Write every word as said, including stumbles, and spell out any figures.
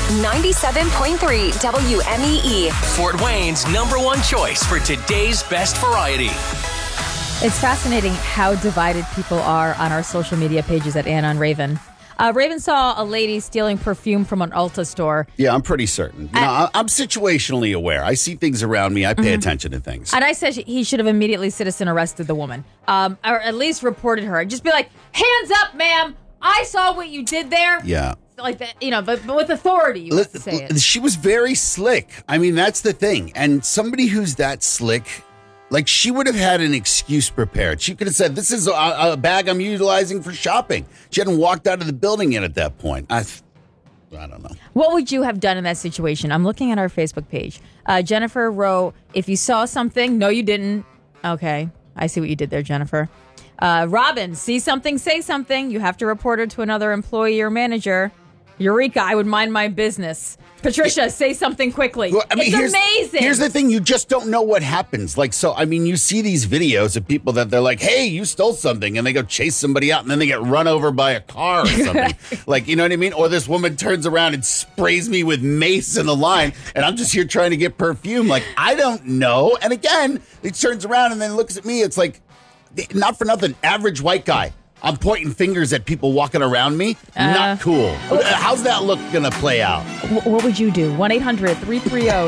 ninety-seven point three W M E E. Fort Wayne's number one choice for today's best variety. It's fascinating how divided people are on our social media pages at Ann on Raven. Uh, Raven saw a lady stealing perfume from an Ulta store. Yeah, I'm pretty certain. You know, I, I'm situationally aware. I see things around me. I pay mm-hmm. attention to things. And I said he should have immediately citizen arrested the woman, um, or at least reported her. Just be like, hands up, ma'am. I saw what you did there. Yeah. Like that, you know, but, but with authority, you have to say it. She was very slick. I mean, that's the thing. And somebody who's that slick, like she would have had an excuse prepared. She could have said, this is a, a bag I'm utilizing for shopping. She hadn't walked out of the building yet at that point. I, I don't know. What would you have done in that situation? I'm looking at our Facebook page. Uh, Jennifer wrote, if you saw something, no, you didn't. Okay. I see what you did there, Jennifer. Uh, Robin, see something, say something. You have to report it to another employee or manager. Eureka, I would mind my business. Patricia, say something quickly. Well, I mean, it's here's, amazing. Here's the thing. You just don't know what happens. Like, so, I mean, you see these videos of people that they're like, hey, you stole something. And they go chase somebody out and then they get run over by a car or something. Like, you know what I mean? Or this woman turns around and sprays me with mace in the line. And I'm just here trying to get perfume. Like, I don't know. And again, he turns around and then looks at me. It's like, not for nothing, average white guy. I'm pointing fingers at people walking around me. Uh, Not cool. How's that look going to play out? What would you do? one eight hundred three three zero